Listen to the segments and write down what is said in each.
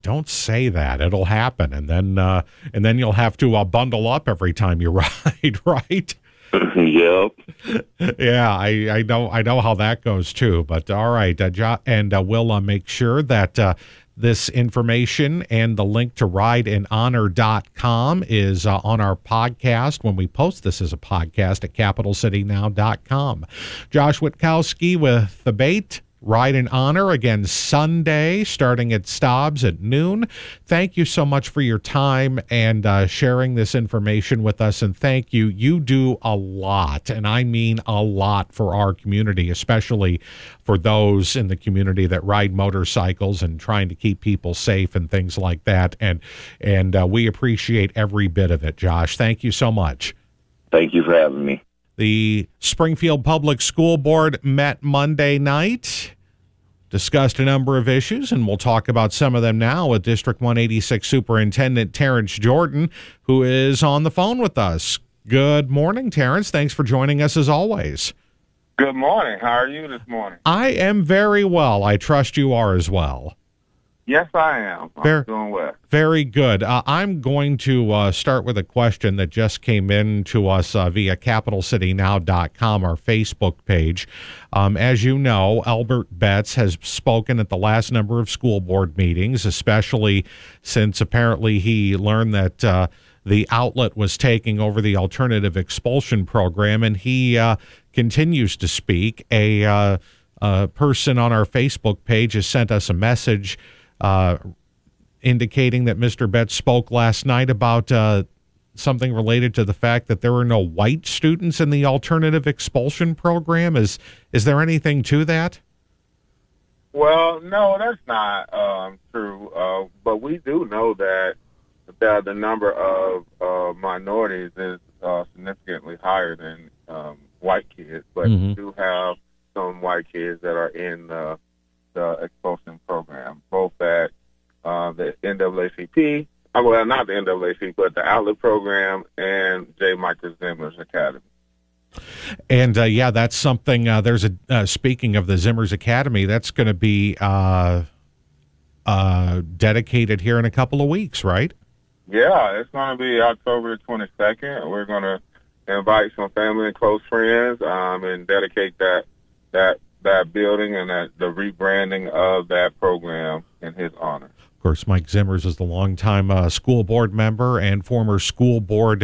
Don't say that. It'll happen, and then you'll have to bundle up every time you ride, right? Yep. Yeah, I know how that goes too. But all right, we'll make sure that this information and the link to rideinhonor.com is on our podcast when we post this as a podcast at capitalcitynow.com. Josh Witkowski with The Bait. Ride in Honor, again, Sunday, starting at Stobbs at noon. Thank you so much for your time and sharing this information with us, and thank you. You do a lot, and I mean a lot, for our community, especially for those in the community that ride motorcycles and trying to keep people safe and things like that, and we appreciate every bit of it, Josh. Thank you so much. Thank you for having me. The Springfield Public School Board met Monday night, discussed a number of issues, and we'll talk about some of them now with District 186 Superintendent Terrence Jordan, who is on the phone with us. Good morning, Terrence. Thanks for joining us as always. Good morning. How are you this morning? I am very well. I trust you are as well. Yes, I am. I'm doing well. Very good. I'm going to start with a question that just came in to us via capitalcitynow.com, our Facebook page. As you know, Albert Betts has spoken at the last number of school board meetings, especially since apparently he learned that the outlet was taking over the alternative expulsion program, and he continues to speak. A person on our Facebook page has sent us a message indicating that Mr. Betts spoke last night about something related to the fact that there were no white students in the alternative expulsion program. Is there anything to that? Well, no, that's not true. But we do know that the number of minorities is significantly higher than white kids. But we do have some white kids that are in the expulsion program, both at the NAACP, well, not the NAACP, but the outlet program and J. Michael Zimmer's Academy. And yeah, that's something. There's a speaking of the Zimmer's Academy, that's going to be dedicated here in a couple of weeks, right? Yeah, it's going to be October the 22nd. We're going to invite some family and close friends and dedicate that building and the rebranding of that program in his honor. Of course, Mike Zimmers is the longtime school board member and former school board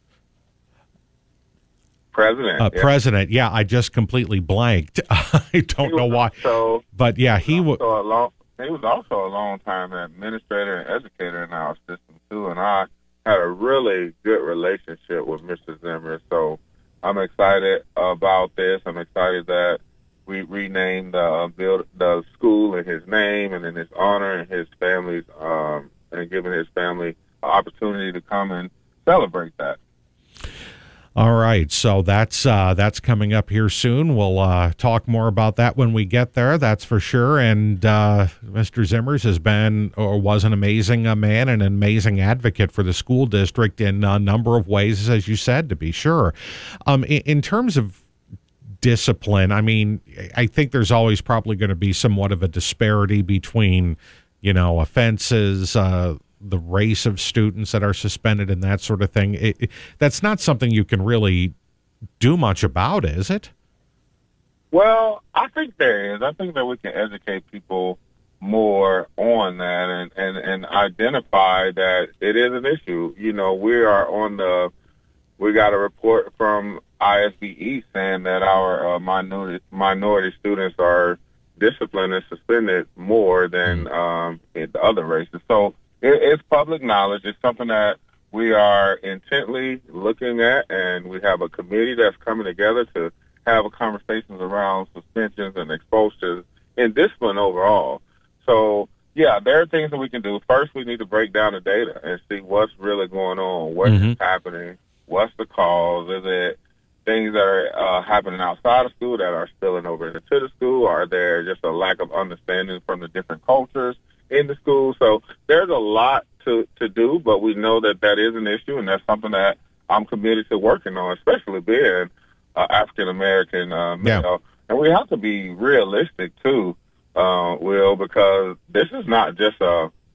president. President, yeah, I just completely blanked. I don't know why. But yeah, he was also a long-time administrator and educator in our system too, and I had a really good relationship with Mr. Zimmer. So I'm excited about this. I'm excited that we renamed the school in his name and in his honor, and his family's and giving his family an opportunity to come and celebrate that. All right, so that's coming up here soon. We'll talk more about that when we get there, that's for sure. And Mr. Zimmers has been, or was, an amazing man and an amazing advocate for the school district in a number of ways, as you said, to be sure. In terms of discipline, I mean, I think there's always probably going to be somewhat of a disparity between, offenses, the race of students that are suspended and that sort of thing. That's not something you can really do much about, is it? Well, I think there is. I think that we can educate people more on that and identify that it is an issue. We got a report from ISBE saying that our minority students are disciplined and suspended more than the other races. So it's public knowledge. It's something that we are intently looking at, and we have a committee that's coming together to have conversations around suspensions and expulsions and discipline overall. So, yeah, there are things that we can do. First, we need to break down the data and see what's really going on, what is happening, what's the cause. Is it things that are happening outside of school that are spilling over into the school? Are there just a lack of understanding from the different cultures in the school? So there's a lot to do, but we know that is an issue, and that's something that I'm committed to working on, especially being African-American male. And we have to be realistic, too, Will, because this is not just a